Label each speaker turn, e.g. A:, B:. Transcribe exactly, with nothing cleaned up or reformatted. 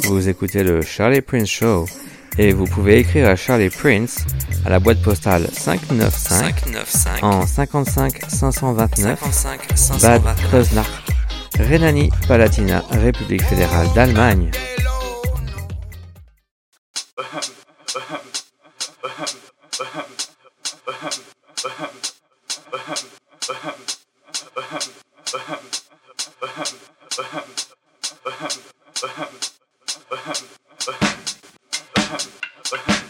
A: Vous écoutez le Charlie Prince Show et vous pouvez écrire à Charlie Prince à la boîte postale cinq cent quatre-vingt-quinze en cinquante-cinq cinq cent vingt-neuf Bad Kreuznach, Rhénanie-Palatinat, République fédérale d'Allemagne.
B: Ahem.